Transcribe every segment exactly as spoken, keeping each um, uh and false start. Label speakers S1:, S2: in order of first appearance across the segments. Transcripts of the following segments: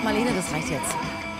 S1: Marlene, das reicht jetzt.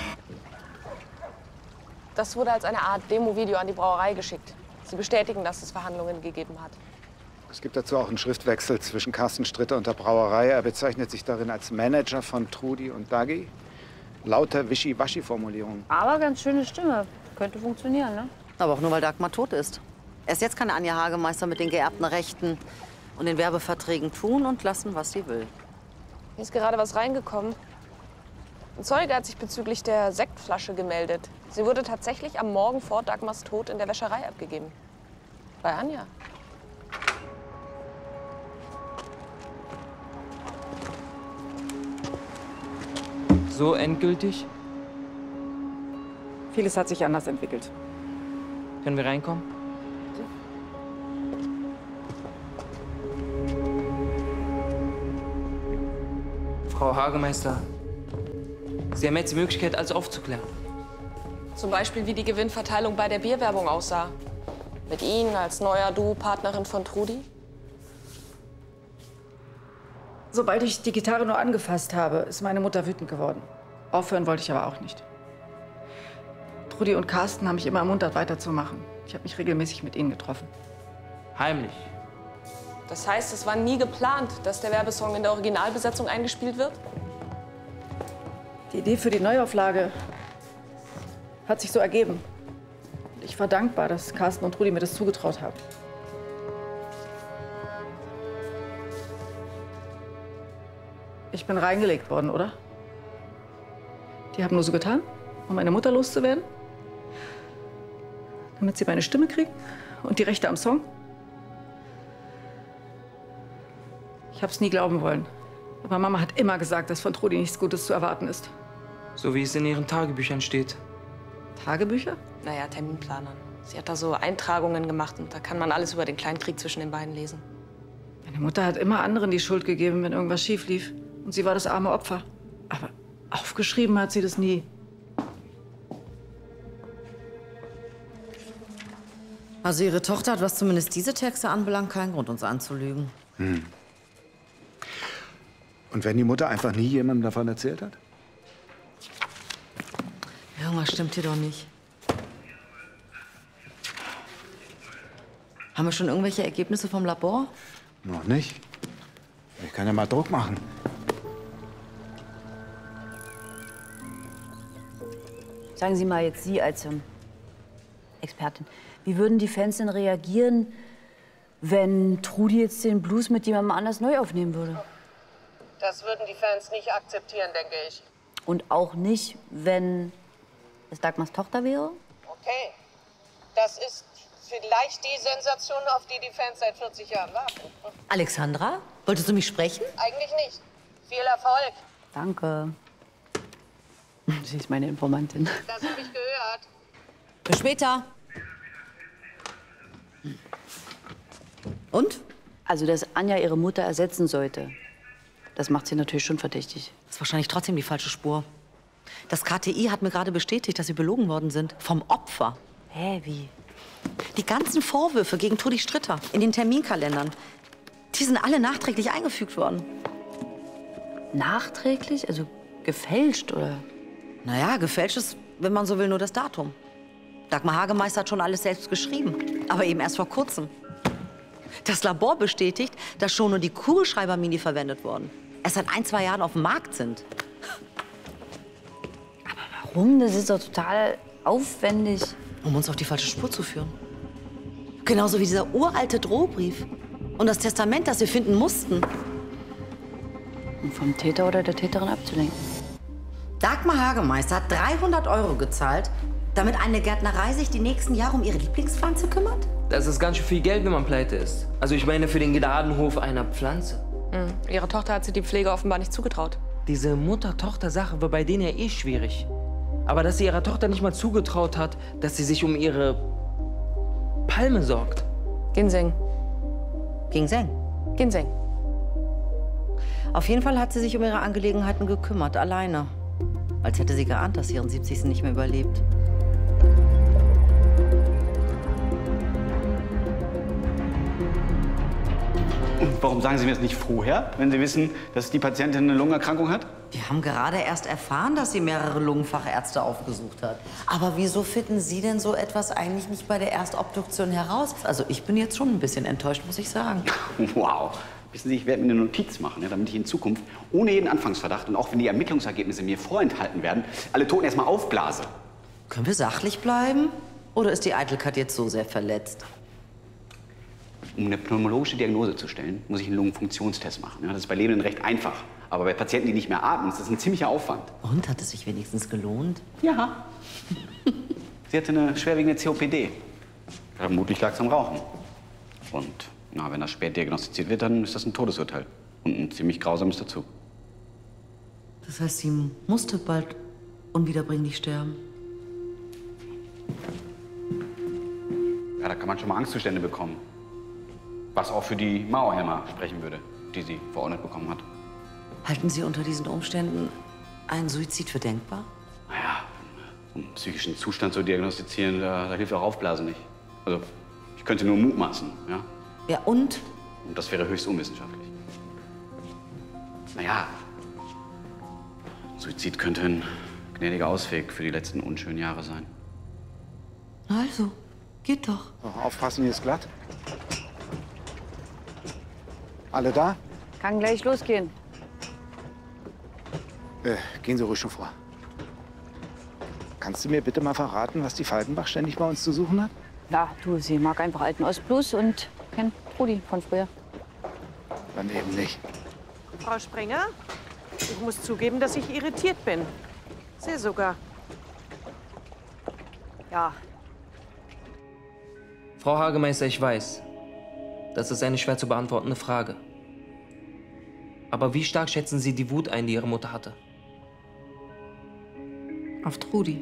S2: Das wurde als eine Art Demo-Video an die Brauerei geschickt. Sie bestätigen, dass es Verhandlungen gegeben hat.
S3: Es gibt dazu auch einen Schriftwechsel zwischen Carsten Stritter und der Brauerei. Er bezeichnet sich darin als Manager von Trudi und Dagi. Lauter Wischi-Waschi-Formulierungen.
S4: Aber ganz schöne Stimme. Könnte funktionieren, ne?
S1: Aber auch nur, weil Dagmar tot ist. Erst jetzt kann Anja Hagemeister mit den geerbten Rechten und den Werbeverträgen tun und lassen, was sie will.
S2: Hier ist gerade was reingekommen. Ein Zeuge hat sich bezüglich der Sektflasche gemeldet. Sie wurde tatsächlich am Morgen vor Dagmars Tod in der Wäscherei abgegeben. Bei Anja.
S5: So endgültig?
S6: Vieles hat sich anders entwickelt.
S5: Können wir reinkommen? Frau Hagemeister, Sie haben jetzt die Möglichkeit, alles aufzuklären.
S2: Zum Beispiel, wie die Gewinnverteilung bei der Bierwerbung aussah. Mit Ihnen als neuer Duo-Partnerin von Trudi.
S6: Sobald ich die Gitarre nur angefasst habe, ist meine Mutter wütend geworden. Aufhören wollte ich aber auch nicht. Trudi und Carsten haben mich immer ermuntert, weiterzumachen. Ich habe mich regelmäßig mit ihnen getroffen.
S5: Heimlich.
S2: Das heißt, es war nie geplant, dass der Werbesong in der Originalbesetzung eingespielt wird?
S6: Die Idee für die Neuauflage hat sich so ergeben. Und ich war dankbar, dass Carsten und Trudi mir das zugetraut haben. Ich bin reingelegt worden, oder? Die haben nur so getan, um meine Mutter loszuwerden. Damit sie meine Stimme kriegen und die Rechte am Song. Ich hab's nie glauben wollen. Aber Mama hat immer gesagt, dass von Trudi nichts Gutes zu erwarten ist.
S5: So wie es in Ihren Tagebüchern steht.
S6: Tagebücher?
S2: Naja, Terminplanern. Sie hat da so Eintragungen gemacht und da kann man alles über den kleinen Krieg zwischen den beiden lesen.
S6: Meine Mutter hat immer anderen die Schuld gegeben, wenn irgendwas schief lief. Und sie war das arme Opfer. Aber aufgeschrieben hat sie das nie.
S1: Also ihre Tochter hat, was zumindest diese Texte anbelangt, keinen Grund, uns anzulügen.
S3: Hm. Und wenn die Mutter einfach nie jemandem davon erzählt hat?
S1: Irgendwas stimmt hier doch nicht. Haben wir schon irgendwelche Ergebnisse vom Labor?
S3: Noch nicht. Ich kann ja mal Druck machen.
S4: Sagen Sie mal jetzt Sie als ähm, Expertin, wie würden die Fans denn reagieren, wenn Trudi jetzt den Blues mit jemandem anders neu aufnehmen würde?
S2: Das würden die Fans nicht akzeptieren, denke ich.
S4: Und auch nicht, wenn es Dagmars Tochter wäre?
S2: Okay. Das ist vielleicht die Sensation, auf die die Fans seit vierzig Jahren warten.
S1: Alexandra, wolltest du mich sprechen?
S2: Eigentlich nicht. Viel Erfolg.
S4: Danke. Sie ist meine Informantin.
S2: Das habe ich gehört.
S1: Bis später. Und?
S4: Also, dass Anja ihre Mutter ersetzen sollte, das macht sie natürlich schon verdächtig.
S1: Das ist wahrscheinlich trotzdem die falsche Spur. Das K T I hat mir gerade bestätigt, dass sie belogen worden sind. Vom Opfer.
S4: Hä, wie?
S1: Die ganzen Vorwürfe gegen Trudi Stritter in den Terminkalendern, die sind alle nachträglich eingefügt worden.
S4: Nachträglich? Also gefälscht, oder?
S1: Naja, gefälscht ist, wenn man so will, nur das Datum. Dagmar Hagemeister hat schon alles selbst geschrieben, aber eben erst vor kurzem. Das Labor bestätigt, dass schon nur die Kugelschreiber-Mini verwendet wurden. Erst seit ein, zwei Jahren auf dem Markt sind.
S4: Aber warum? Das ist doch total aufwendig.
S1: Um uns auf die falsche Spur zu führen. Genauso wie dieser uralte Drohbrief. Und das Testament, das wir finden mussten.
S4: Um vom Täter oder der Täterin abzulenken.
S1: Dagmar Hagemeister hat dreihundert Euro gezahlt, damit eine Gärtnerei sich die nächsten Jahre um ihre Lieblingspflanze kümmert?
S5: Das ist ganz schön viel Geld, wenn man pleite ist. Also ich meine für den Gnadenhof einer Pflanze.
S2: Mhm. Ihre Tochter hat sie die Pflege offenbar nicht zugetraut.
S5: Diese Mutter-Tochter-Sache war bei denen ja eh schwierig. Aber dass sie ihrer Tochter nicht mal zugetraut hat, dass sie sich um ihre Palme sorgt.
S2: Ginseng.
S1: Ginseng?
S2: Ginseng.
S1: Auf jeden Fall hat sie sich um ihre Angelegenheiten gekümmert, alleine. Als hätte sie geahnt, dass sie ihren siebzigsten nicht mehr überlebt.
S7: Warum sagen Sie mir das nicht vorher, wenn Sie wissen, dass die Patientin eine Lungenerkrankung hat?
S1: Wir haben gerade erst erfahren, dass sie mehrere Lungenfachärzte aufgesucht hat. Aber wieso finden Sie denn so etwas eigentlich nicht bei der Erstobduktion heraus? Also ich bin jetzt schon ein bisschen enttäuscht, muss ich sagen.
S7: Wow. Wissen Sie, ich werde mir eine Notiz machen, ja, damit ich in Zukunft ohne jeden Anfangsverdacht und auch wenn die Ermittlungsergebnisse mir vorenthalten werden, alle Toten erstmal aufblase.
S1: Können wir sachlich bleiben? Oder ist die Eitelkeit jetzt so sehr verletzt?
S7: Um eine pneumologische Diagnose zu stellen, muss ich einen Lungenfunktionstest machen. Ja, das ist bei Lebenden recht einfach. Aber bei Patienten, die nicht mehr atmen, ist das ein ziemlicher Aufwand.
S1: Und, hat es sich wenigstens gelohnt?
S7: Ja. Sie hatte eine schwerwiegende C O P D. Vermutlich lag es am Rauchen. Und na, wenn das spät diagnostiziert wird, dann ist das ein Todesurteil. Und ein ziemlich grausames dazu.
S1: Das heißt, sie musste bald unwiederbringlich sterben?
S7: Ja, da kann man schon mal Angstzustände bekommen. Was auch für die Mauerhelmer sprechen würde, die sie verordnet bekommen hat.
S1: Halten Sie unter diesen Umständen einen Suizid für denkbar?
S7: Naja, um einen psychischen Zustand zu diagnostizieren, da, da hilft auch Aufblasen nicht. Also, ich könnte nur mutmaßen, ja?
S1: Ja, und?
S7: Und das wäre höchst unwissenschaftlich. Naja, Suizid könnte ein gnädiger Ausweg für die letzten unschönen Jahre sein.
S1: Also, geht doch.
S3: So, aufpassen, hier ist glatt. Alle da?
S4: Kann gleich losgehen.
S3: Äh, gehen Sie ruhig schon vor. Kannst du mir bitte mal verraten, was die Falkenbach ständig bei uns zu suchen hat?
S4: Ja, du, sie mag einfach alten Ostblues und kennt Trudi von früher.
S3: Dann eben nicht.
S8: Frau Sprenger, ich muss zugeben, dass ich irritiert bin. Sehr sogar.
S4: Ja,
S5: Frau Hagemeister, ich weiß, das ist eine schwer zu beantwortende Frage. Aber wie stark schätzen Sie die Wut ein, die Ihre Mutter hatte?
S6: Auf Trudi.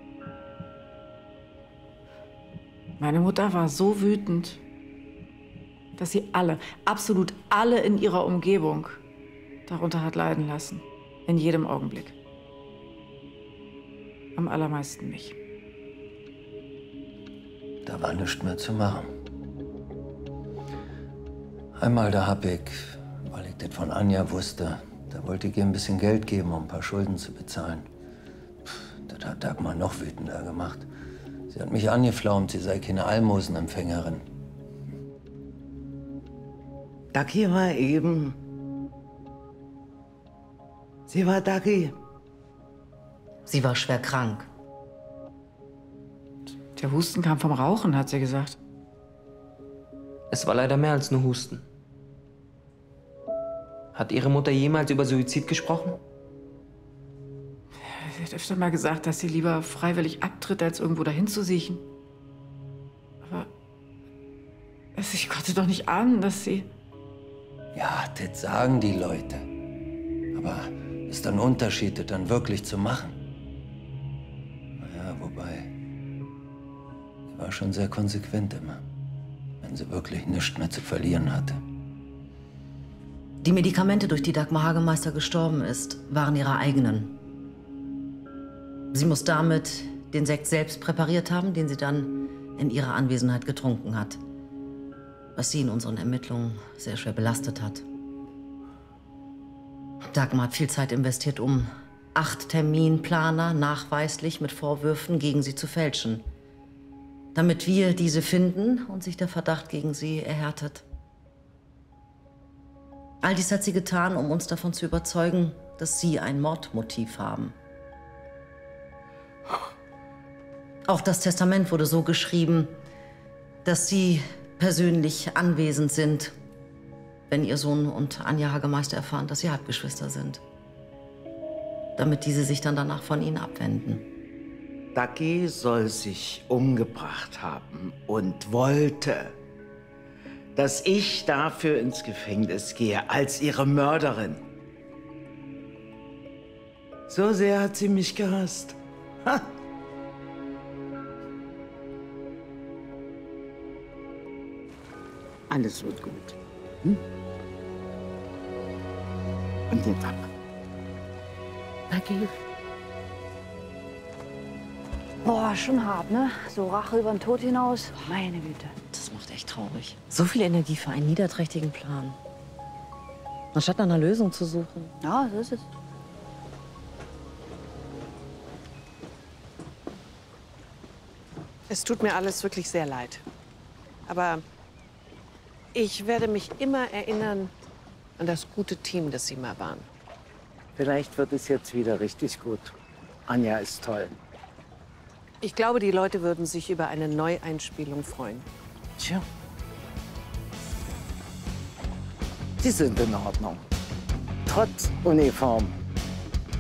S6: Meine Mutter war so wütend, dass sie alle, absolut alle in ihrer Umgebung darunter hat leiden lassen. In jedem Augenblick. Am allermeisten mich.
S9: Da war nichts mehr zu machen. Einmal da hab ich, weil ich das von Anja wusste, da wollte ich ihr ein bisschen Geld geben, um ein paar Schulden zu bezahlen. Pff, das hat Dagmar noch wütender gemacht. Sie hat mich angeflaumt, sie sei keine Almosenempfängerin.
S10: Dagi war eben. Sie war Dagi.
S1: Sie war schwer krank.
S6: Der Husten kam vom Rauchen, hat sie gesagt.
S5: Es war leider mehr als nur Husten. Hat Ihre Mutter jemals über Suizid gesprochen?
S6: Sie hat öfter mal gesagt, dass sie lieber freiwillig abtritt, als irgendwo dahin zu siechen. Aber also ich konnte doch nicht ahnen, dass sie...
S9: Ja, das sagen die Leute. Aber ist ein Unterschied, das dann wirklich zu machen. Naja, wobei, sie war schon sehr konsequent immer, wenn sie wirklich nichts mehr zu verlieren hatte.
S1: Die Medikamente, durch die Dagmar Hagemeister gestorben ist, waren ihre eigenen. Sie muss damit den Sekt selbst präpariert haben, den sie dann in ihrer Anwesenheit getrunken hat. Was sie in unseren Ermittlungen sehr schwer belastet hat. Dagmar hat viel Zeit investiert, um acht Terminplaner nachweislich mit Vorwürfen gegen sie zu fälschen. Damit wir diese finden und sich der Verdacht gegen sie erhärtet. All dies hat sie getan, um uns davon zu überzeugen, dass sie ein Mordmotiv haben. Auch das Testament wurde so geschrieben, dass sie persönlich anwesend sind, wenn ihr Sohn und Anja Hagemeister erfahren, dass sie Halbgeschwister sind. Damit diese sich dann danach von ihnen abwenden.
S10: Dagi soll sich umgebracht haben und wollte, dass ich dafür ins Gefängnis gehe, als ihre Mörderin. So sehr hat sie mich gehasst. Ha! Alles wird gut. Hm? Und jetzt ab.
S4: Dagi. Boah, schon hart, ne? So Rache über den Tod hinaus. Meine Güte.
S1: Das macht echt traurig. So viel Energie für einen niederträchtigen Plan. Anstatt nach einer Lösung zu suchen.
S4: Ja, so ist es.
S8: Es tut mir alles wirklich sehr leid. Aber ich werde mich immer erinnern an das gute Team, das Sie mal waren.
S10: Vielleicht wird es jetzt wieder richtig gut. Anja ist toll.
S8: Ich glaube, die Leute würden sich über eine Neueinspielung freuen.
S10: Tja. Sie sind in Ordnung. Trotz Uniform.